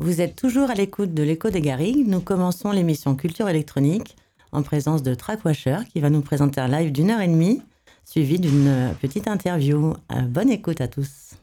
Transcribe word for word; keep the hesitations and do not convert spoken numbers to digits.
Vous êtes toujours à l'écoute de l'Écho des Garrigues. Nous commençons l'émission Culture électronique en présence de Trackwasher qui va nous présenter un live d'une heure et demie suivi d'une petite interview. Euh, bonne écoute à tous.